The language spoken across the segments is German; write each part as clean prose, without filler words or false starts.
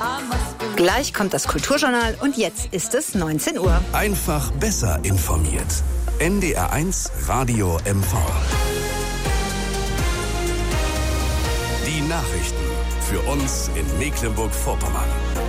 Gleich kommt das Kulturjournal und jetzt ist es 19 Uhr. Einfach besser informiert. NDR1 Radio MV. Die Nachrichten für uns in Mecklenburg-Vorpommern.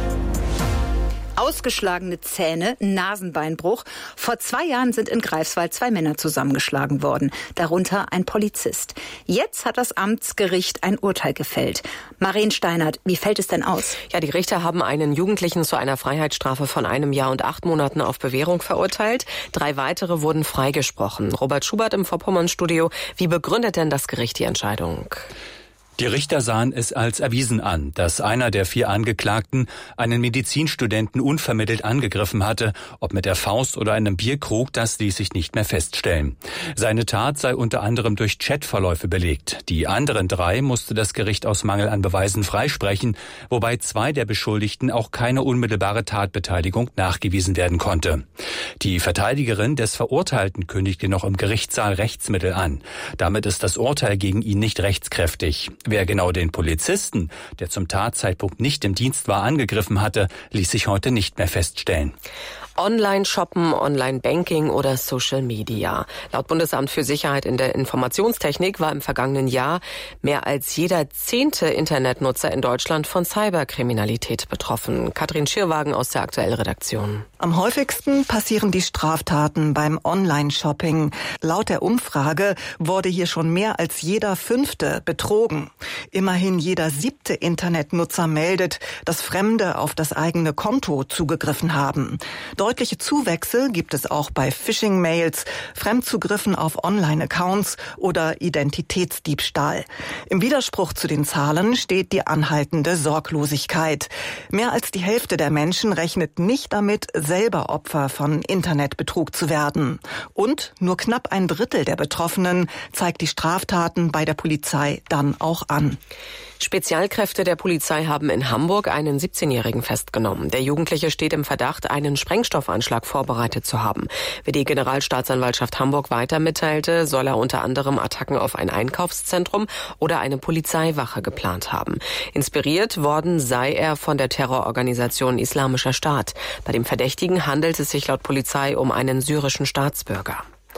Ausgeschlagene Zähne, Nasenbeinbruch. Vor 2 Jahren sind in Greifswald 2 Männer zusammengeschlagen worden, darunter ein Polizist. Jetzt hat das Amtsgericht ein Urteil gefällt. Maren Steinert, wie fällt es denn aus? Ja, die Richter haben einen Jugendlichen zu einer Freiheitsstrafe von 1 Jahr und 8 Monaten auf Bewährung verurteilt. 3 weitere wurden freigesprochen. Robert Schubert im Vorpommern-Studio. Wie begründet denn das Gericht die Entscheidung? Die Richter sahen es als erwiesen an, dass einer der 4 Angeklagten einen Medizinstudenten unvermittelt angegriffen hatte. Ob mit der Faust oder einem Bierkrug, das ließ sich nicht mehr feststellen. Seine Tat sei unter anderem durch Chatverläufe belegt. Die anderen 3 musste das Gericht aus Mangel an Beweisen freisprechen, wobei 2 der Beschuldigten auch keine unmittelbare Tatbeteiligung nachgewiesen werden konnte. Die Verteidigerin des Verurteilten kündigte noch im Gerichtssaal Rechtsmittel an. Damit ist das Urteil gegen ihn nicht rechtskräftig. Wer genau den Polizisten, der zum Tatzeitpunkt nicht im Dienst war, angegriffen hatte, ließ sich heute nicht mehr feststellen. Online-Shoppen, Online-Banking oder Social Media. Laut Bundesamt für Sicherheit in der Informationstechnik war im vergangenen Jahr mehr als jeder 10. Internetnutzer in Deutschland von Cyberkriminalität betroffen. Katrin Schirwagen aus der Aktuell-Redaktion. Am häufigsten passieren die Straftaten beim Online-Shopping. Laut der Umfrage wurde hier schon mehr als jeder 5. betrogen. Immerhin jeder 7. Internetnutzer meldet, dass Fremde auf das eigene Konto zugegriffen haben. Deutliche Zuwächse gibt es auch bei Phishing-Mails, Fremdzugriffen auf Online-Accounts oder Identitätsdiebstahl. Im Widerspruch zu den Zahlen steht die anhaltende Sorglosigkeit. Mehr als die Hälfte der Menschen rechnet nicht damit, selber Opfer von Internetbetrug zu werden. Und nur knapp 1/3 der Betroffenen zeigt die Straftaten bei der Polizei dann auch an. Spezialkräfte der Polizei haben in Hamburg einen 17-Jährigen festgenommen. Der Jugendliche steht im Verdacht, einen Sprengstoffanschlag vorbereitet zu haben. Wie die Generalstaatsanwaltschaft Hamburg weiter mitteilte, soll er unter anderem Attacken auf ein Einkaufszentrum oder eine Polizeiwache geplant haben. Inspiriert worden sei er von der Terrororganisation Islamischer Staat. Bei dem Verdächtigen handelt es sich laut Polizei um einen syrischen Staatsbürger.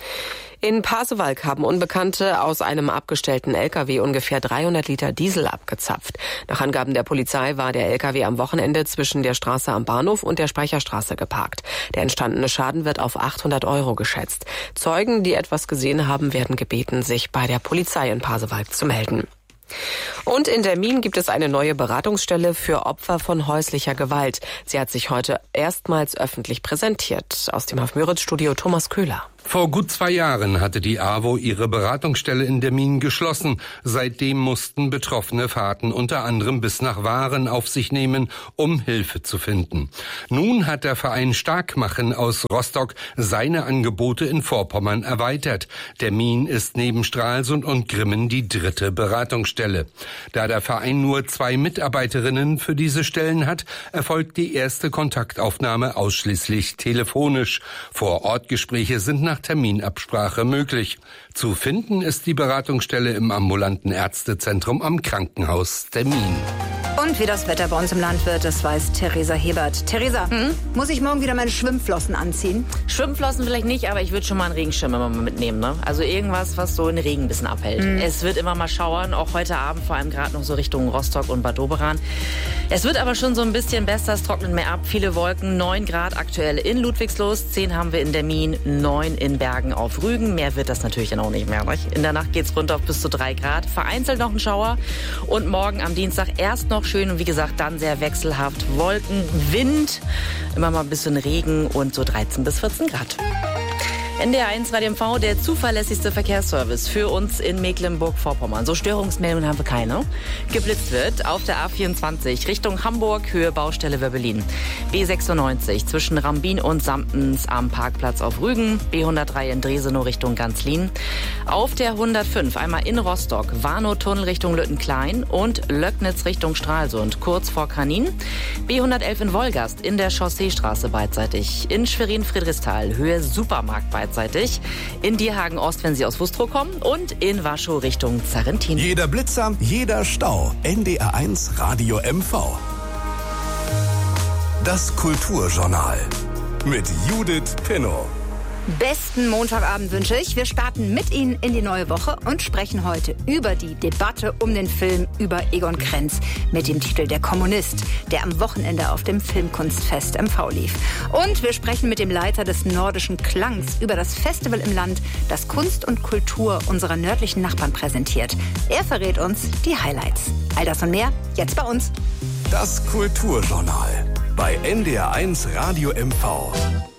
In Pasewalk haben Unbekannte aus einem abgestellten LKW ungefähr 300 Liter Diesel abgezapft. Nach Angaben der Polizei war der LKW am Wochenende zwischen der Straße am Bahnhof und der Speicherstraße geparkt. Der entstandene Schaden wird auf 800 € geschätzt. Zeugen, die etwas gesehen haben, werden gebeten, sich bei der Polizei in Pasewalk zu melden. Und in Dermin gibt es eine neue Beratungsstelle für Opfer von häuslicher Gewalt. Sie hat sich heute erstmals öffentlich präsentiert. Aus dem Haf-Müritz-Studio Thomas Köhler. Vor gut 2 Jahren hatte die AWO ihre Beratungsstelle in Dermin geschlossen. Seitdem mussten Betroffene Fahrten unter anderem bis nach Waren auf sich nehmen, um Hilfe zu finden. Nun hat der Verein Starkmachen aus Rostock seine Angebote in Vorpommern erweitert. Dermin ist neben Stralsund und Grimmen die 3. Beratungsstelle. Da der Verein nur 2 Mitarbeiterinnen für diese Stellen hat, erfolgt die erste Kontaktaufnahme ausschließlich telefonisch. Vor-Ort-Gespräche sind nach Terminabsprache möglich. Zu finden ist die Beratungsstelle im ambulanten Ärztezentrum am Krankenhaus Dermin. Und wie das Wetter bei uns im Land wird, das weiß Theresa Hebert. Theresa, muss ich morgen wieder meine Schwimmflossen anziehen? Schwimmflossen vielleicht nicht, aber ich würde schon mal einen Regenschirm immer mal mitnehmen. Ne? Also irgendwas, was so den Regen ein bisschen abhält. Es wird immer mal schauern, auch heute Abend, vor allem gerade noch so Richtung Rostock und Bad Doberan. Es wird aber schon so ein bisschen besser, es trocknet mehr ab. Viele Wolken, 9 Grad aktuell in Ludwigsloh, 10 haben wir in Dermin, 9 in Bergen auf Rügen. Mehr wird das natürlich dann auch nicht mehr. Nicht? In der Nacht geht's runter auf bis zu 3 Grad. Vereinzelt noch ein Schauer und morgen am Dienstag erst noch schön und wie gesagt dann sehr wechselhaft. Wolken, Wind, immer mal ein bisschen Regen und so 13 bis 14 Grad. NDR1 Radio MV, der zuverlässigste Verkehrsservice für uns in Mecklenburg-Vorpommern. So Störungsmeldungen haben wir keine. Geblitzt wird auf der A24 Richtung Hamburg, Höhe Baustelle Wöbbelin. B96 zwischen Rambin und Samtens am Parkplatz auf Rügen. B103 in Dresenow Richtung Ganzlin. Auf der 105 einmal in Rostock, Warnow-Tunnel Richtung Lüttenklein und Löcknitz Richtung Stralsund, kurz vor Kanin. B111 in Wolgast in der Chausseestraße beidseitig. In Schwerin-Friedrichsthal, Höhe Supermarkt beidseitig. In Dierhagen Ost, wenn Sie aus Wustrow kommen. Und in Warschau Richtung Zarrentin. Jeder Blitzer, jeder Stau. NDR1 Radio MV. Das Kulturjournal mit Judith Pinnow. Besten Montagabend wünsche ich. Wir starten mit Ihnen in die neue Woche und sprechen heute über die Debatte um den Film über Egon Krenz mit dem Titel Der Kommunist, der am Wochenende auf dem Filmkunstfest MV lief. Und wir sprechen mit dem Leiter des Nordischen Klangs über das Festival im Land, das Kunst und Kultur unserer nördlichen Nachbarn präsentiert. Er verrät uns die Highlights. All das und mehr jetzt bei uns. Das Kulturjournal bei NDR1 Radio MV.